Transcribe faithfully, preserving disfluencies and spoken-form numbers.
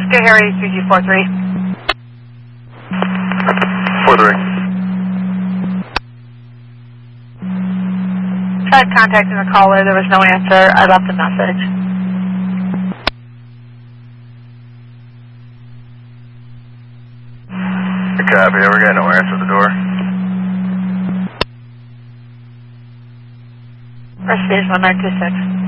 Oscar Harry three two four three. four three. Tried contacting the caller, there was no answer. I left a message. Good copy, we got no answer at the door. Rest stage one nine two six.